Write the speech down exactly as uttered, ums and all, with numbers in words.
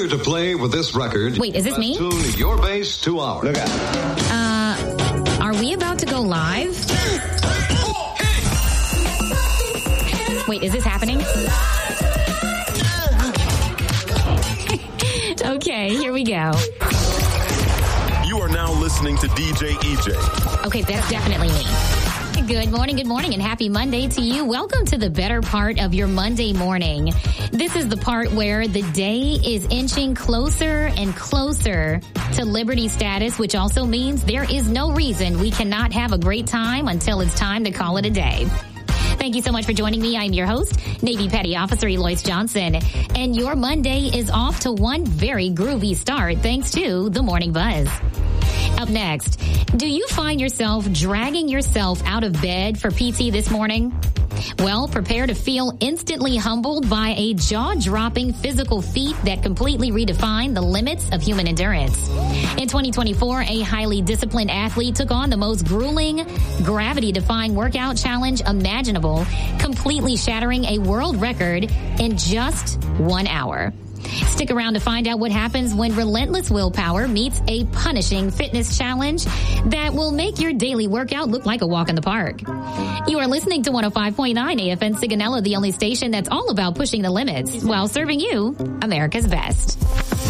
order to play with this record... Wait, is this me? Tune your bass to ours. Look out. Uh, are we about to go live? Wait, is this happening? Okay, here we go. You are now listening to D J E J. Okay, that's definitely me. Good morning, good morning, and happy Monday to you. Welcome to the better part of your Monday morning. This is the part where the day is inching closer and closer to Liberty status, which also means there is no reason we cannot have a great time until it's time to call it a day. Thank you so much for joining me. I'm your host, Navy Petty Officer Eloise Johnson, and your Monday is off to one very groovy start thanks to the Morning Buzz. Up next, do you find yourself dragging yourself out of bed for P T this morning? Well, prepare to feel instantly humbled by a jaw-dropping physical feat that completely redefined the limits of human endurance. In twenty twenty-four, a highly disciplined athlete took on the most grueling, gravity-defying workout challenge imaginable, completely shattering a world record in just one hour. Stick around to find out what happens when relentless willpower meets a punishing fitness challenge that will make your daily workout look like a walk in the park. You are listening to one oh five point nine A F M Sigonella, the only station that's all about pushing the limits while serving you America's best.